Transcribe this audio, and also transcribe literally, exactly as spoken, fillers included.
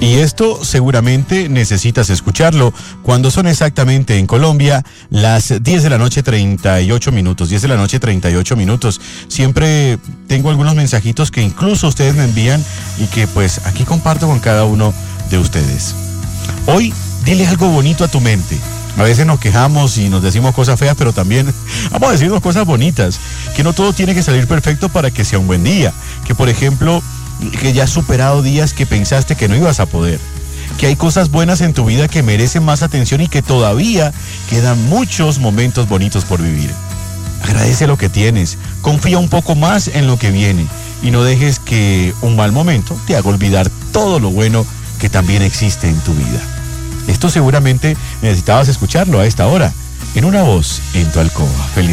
Y esto seguramente necesitas escucharlo cuando son exactamente en Colombia las diez de la noche treinta y ocho minutos, diez de la noche treinta y ocho minutos. Siempre tengo algunos mensajitos que incluso ustedes me envían y que pues aquí comparto con cada uno de ustedes. Hoy, dile algo bonito a tu mente. A veces nos quejamos y nos decimos cosas feas, pero también vamos a decirnos cosas bonitas. Que no todo tiene que salir perfecto para que sea un buen día. Que por ejemplo, que ya has superado días que pensaste que no ibas a poder. Que hay cosas buenas en tu vida que merecen más atención y que todavía quedan muchos momentos bonitos por vivir. Agradece lo que tienes, confía un poco más en lo que viene y no dejes que un mal momento te haga olvidar todo lo bueno que también existe en tu vida. Esto seguramente necesitabas escucharlo a esta hora, en Una Voz en tu Alcoba. Feliz